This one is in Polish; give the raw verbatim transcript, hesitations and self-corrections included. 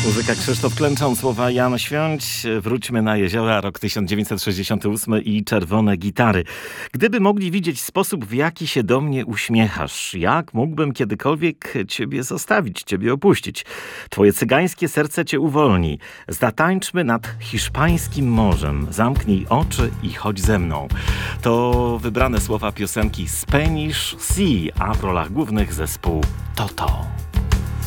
Muzyka Krzysztof Klęczon, słowa Jan Świąć. Wróćmy na jeziora, rok tysiąc dziewięćset sześćdziesiąty ósmy i czerwone gitary. Gdyby mogli widzieć sposób, w jaki się do mnie uśmiechasz, jak mógłbym kiedykolwiek ciebie zostawić, ciebie opuścić? Twoje cygańskie serce cię uwolni. Zatańczmy nad hiszpańskim morzem. Zamknij oczy i chodź ze mną. To wybrane słowa piosenki Spanish Sea, a w rolach głównych zespół Toto.